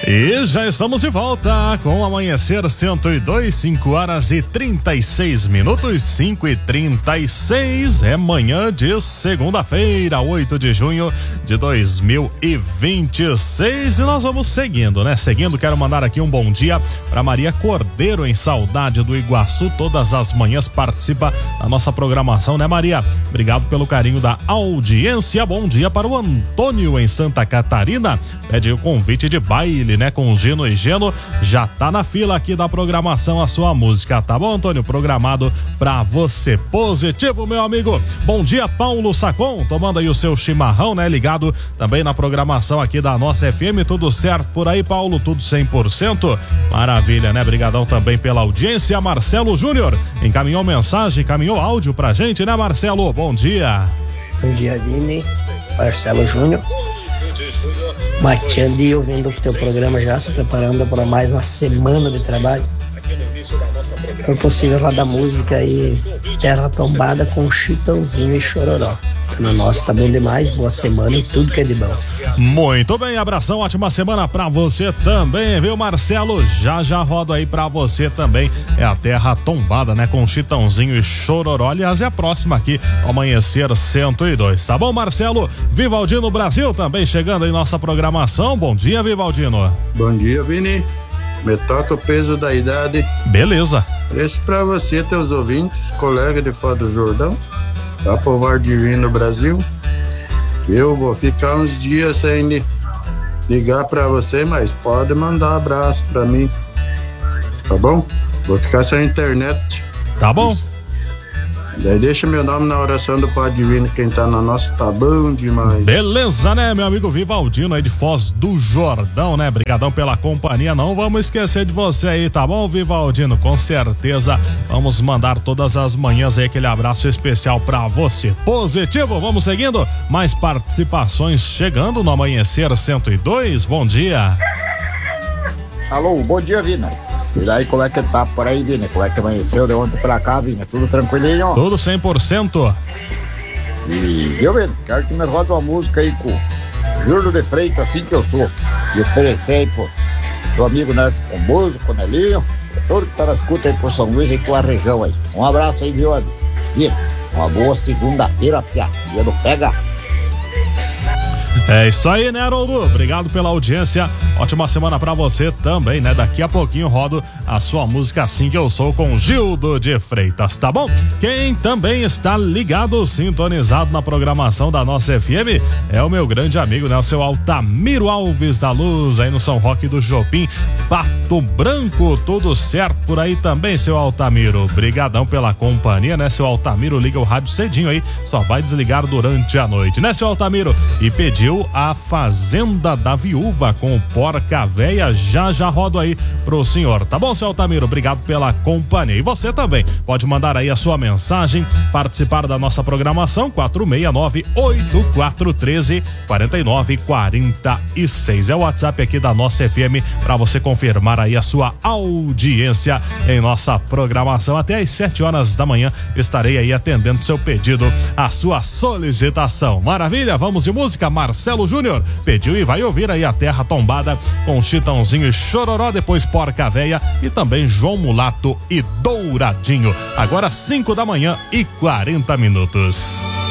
E já estamos de volta com o Amanhecer 102, 5 horas e 36 minutos, 5h36. É manhã de segunda-feira, 8 de junho de 2026. E nós vamos seguindo, né? Seguindo, quero mandar aqui um bom dia para Maria Cordeiro, em Saudade do Iguaçu. Todas as manhãs participa da nossa programação, né, Maria? Obrigado pelo carinho da audiência. Bom dia para o Antônio, em Santa Catarina. Pede o convite de baile, né, com Gino e Geno. Já tá na fila aqui da programação a sua música, tá bom, Antônio? Programado pra você. Positivo, meu amigo. Bom dia, Paulo Sacon, tomando aí o seu chimarrão, né, ligado também na programação aqui da nossa FM. Tudo certo por aí, Paulo? Tudo 100%? Maravilha, né? Brigadão também pela audiência. Marcelo Júnior encaminhou mensagem, encaminhou áudio pra gente, né, Marcelo? Bom dia. Bom dia, Vini. Marcelo Júnior. Mateando e ouvindo o teu programa, já se preparando para mais uma semana de trabalho. Se for possível, rodar música aí, Terra Tombada com Chitãozinho e Chororó. No nosso tá bom demais, boa semana e tudo que é de bom. Muito bem, abração, ótima semana pra você também, viu, Marcelo? Já rodo aí pra você também. É a Terra Tombada, né, com Chitãozinho e Chororó. Aliás, é a próxima aqui, Amanhecer 102, tá bom, Marcelo? Vivaldino Brasil também chegando em nossa programação. Bom dia, Vivaldino. Bom dia, Vini. Me toca o peso da idade. Beleza. Esse pra você, teus ouvintes, colega de Foz do Jordão, da Povoar Divino Brasil. Eu vou ficar uns dias sem ligar pra você, mas pode mandar um abraço pra mim, tá bom? Vou ficar sem internet. Tá bom. Daí deixa meu nome na oração do Pai Divino, quem tá na nossa, tá bom demais. Beleza, né, meu amigo Vivaldino aí de Foz do Jordão, né? Brigadão pela companhia, não vamos esquecer de você aí, tá bom, Vivaldino? Com certeza vamos mandar todas as manhãs aí aquele abraço especial pra você. Positivo, vamos seguindo, mais participações chegando no Amanhecer 102, bom dia. Alô, bom dia, Vina. E daí, como é que tá por aí, Vina? Como é que amanheceu de ontem pra cá, Vina? Tudo tranquilinho? Tudo 100%. E eu, Vina, quero que me roda uma música aí com Júlio de Freitas, assim que eu sou. E oferecer aí pro amigo, né, com músico, com Nelinho, todo que tá na escuta aí por São Luís e com a região aí. Um abraço aí, Vina. Vina, uma boa segunda-feira, fia. Dia do Pega. É isso aí, né, Haroldo? Obrigado pela audiência. Ótima semana pra você também, né? Daqui a pouquinho rodo a sua música Assim Que Eu Sou com Gildo de Freitas, tá bom? Quem também está ligado, sintonizado na programação da nossa FM é o meu grande amigo, né? O seu Altamiro Alves da Luz, aí no São Roque do Jopim, Pato Branco. Tudo certo por aí também, seu Altamiro? Brigadão pela companhia, né? Seu Altamiro liga o rádio cedinho aí, só vai desligar durante a noite, né, seu Altamiro? E pediu a Fazenda da Viúva com Porca Véia. Já rodo aí pro senhor, tá bom, seu Altamiro? Obrigado pela companhia. E você também pode mandar aí a sua mensagem, participar da nossa programação, 469-8413-4946. É o WhatsApp aqui da nossa FM para você confirmar aí a sua audiência em nossa programação. Até às 7 horas da manhã estarei aí atendendo seu pedido, a sua solicitação. Maravilha? Vamos de música. Marcelo Júnior pediu e vai ouvir aí a Terra Tombada com Chitãozinho e Chororó, depois Porca Véia e também João Mulato e Douradinho. Agora 5 da manhã e 40 minutos.